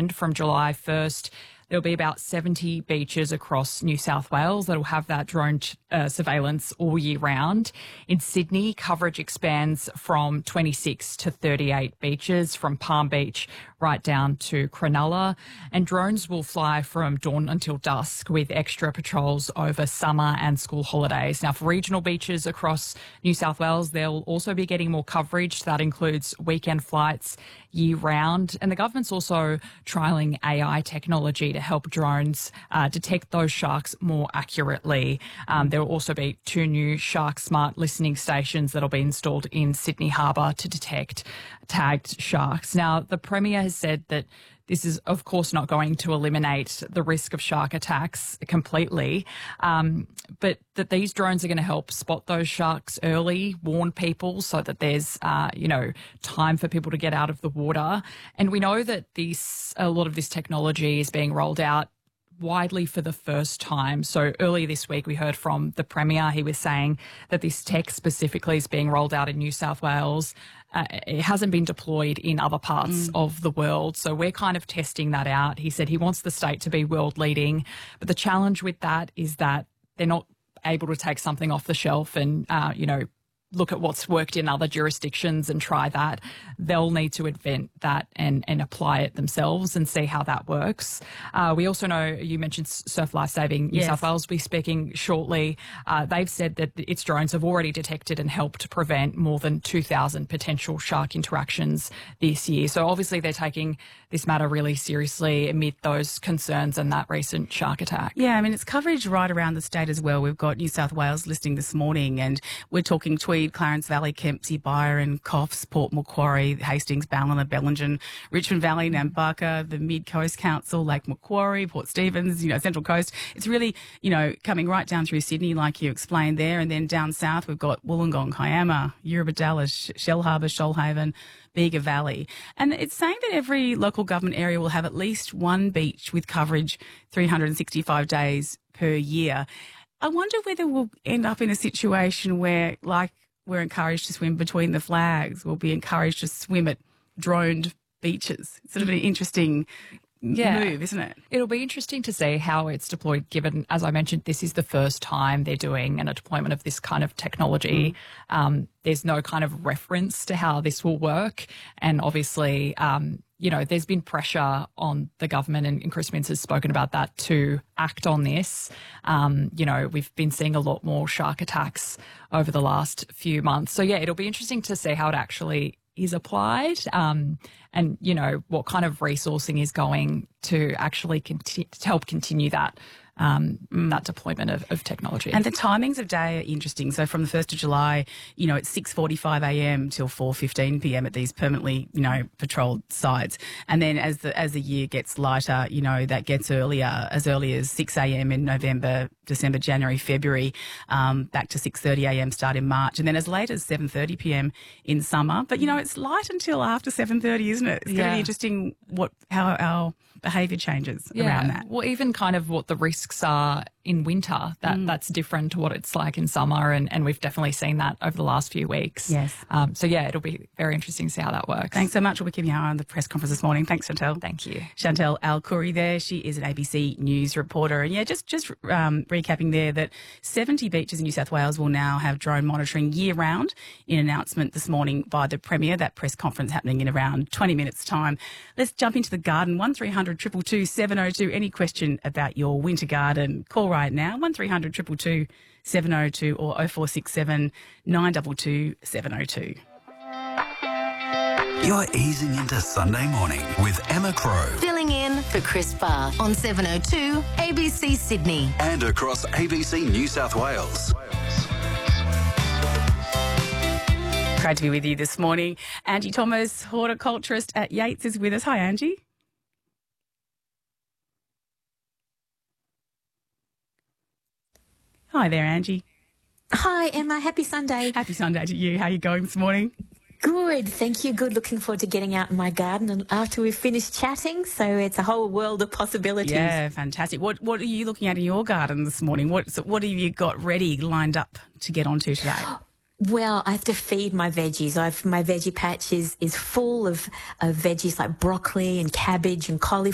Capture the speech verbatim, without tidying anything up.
second from July first. There'll be about seventy beaches across New South Wales that will have that drone uh, surveillance all year round. In Sydney, coverage expands from twenty-six to thirty-eight beaches, from Palm Beach right down to Cronulla. And drones will fly from dawn until dusk with extra patrols over summer and school holidays. Now, for regional beaches across New South Wales, they'll also be getting more coverage. That includes weekend flights year round. And the government's also trialling A I technology to help drones uh, detect those sharks more accurately. Um, there will also be two new Shark Smart listening stations that'll be installed in Sydney Harbour to detect tagged sharks. Now, the Premier has said that this is, of course, not going to eliminate the risk of shark attacks completely, um, but that these drones are going to help spot those sharks early, warn people so that there's, uh, you know, time for people to get out of the water. And we know that this, a lot of this technology is being rolled out widely for the first time. So earlier this week, we heard from the Premier. He was saying that this tech specifically is being rolled out in New South Wales. Uh, it hasn't been deployed in other parts mm. of the world. So we're kind of testing that out. He said he wants the state to be world leading. But the challenge with that is that they're not able to take something off the shelf and, uh, you know, look at what's worked in other jurisdictions and try that. They'll need to invent that and, and apply it themselves and see how that works. Uh, we also know, you mentioned Surf Lifesaving New yes. South Wales will be speaking shortly. Uh, they've said that its drones have already detected and helped prevent more than two thousand potential shark interactions this year. So obviously they're taking this matter really seriously amid those concerns and that recent shark attack. Yeah, I mean, it's coverage right around the state as well. We've got New South Wales listening this morning, and we're talking Tweed, Clarence Valley, Kempsey, Byron, Coffs, Port Macquarie, Hastings, Ballina, Bellingen, Richmond Valley, Nambucca, the Mid Coast Council, Lake Macquarie, Port Stephens, you know, Central Coast. It's really, you know, coming right down through Sydney, like you explained there. And then down south, we've got Wollongong, Kiama, Yuba Dallas, Shellharbour, Shoalhaven, Bega Valley. And it's saying that every local government area will have at least one beach with coverage three hundred sixty-five days per year. I wonder whether we'll end up in a situation where, like, we're encouraged to swim between the flags, we'll be encouraged to swim at droned beaches. It's sort of an interesting yeah. move, isn't it? It'll be interesting to see how it's deployed, given, as I mentioned, this is the first time they're doing a deployment of this kind of technology. Mm. Um, there's no kind of reference to how this will work. And obviously, um, you know, there's been pressure on the government, and, and Chris Minns has spoken about that, to act on this. Um, you know, we've been seeing a lot more shark attacks over the last few months. So, yeah, it'll be interesting to see how it actually is applied, um, and, you know, what kind of resourcing is going to actually conti- to help continue that um, mm. that deployment of, of technology. And the timings of day are interesting. So from the first of July, you know, it's six forty-five a m till four fifteen p m at these permanently, you know, patrolled sites. And then as the as the year gets lighter, you know, that gets earlier, as early as six a m in November, December, January, February, um, back to six thirty a m start in March, and then as late as seven thirty p m in summer. But, you know, it's light until after seven thirty, isn't it? It's yeah. going to be interesting what how our behaviour changes yeah. around that. Well, even kind of what the risks are in winter, that mm. that's different to what it's like in summer, and, and we've definitely seen that over the last few weeks. Yes. Um, so, yeah, it'll be very interesting to see how that works. Thanks so much. We'll be keeping an eye on the press conference this morning. Thanks, Chantel. Thank you. Chantel Al-Khoury there. She is an A B C News reporter. And, yeah, just, just um, recapping there that seventy beaches in New South Wales will now have drone monitoring year-round, in an announcement this morning by the Premier. That press conference happening in around twenty minutes' time. Let's jump into the garden. one three hundred two two two seven oh two. Any question about your winter garden, call right now. one three hundred two two two seven oh two or oh four six seven nine two two seven oh two. You're easing into Sunday morning with Emma Crow. Filling in for Chris Barr on seven oh two A B C Sydney. And across A B C New South Wales. Great to be with you this morning. Angie Thomas, horticulturist at Yates, is with us. Hi, Angie. Hi there, Angie. Hi, Emma. Happy Sunday. Happy Sunday to you. How are you going this morning? Good, thank you. Good. Looking forward to getting out in my garden and after we've finished chatting. So it's a whole world of possibilities. Yeah, fantastic. What What are you looking at in your garden this morning? What so What have you got ready, lined up to get onto today? Well, I have to feed my veggies. I've my veggie patch is, is full of, of veggies like broccoli and cabbage and cauliflower.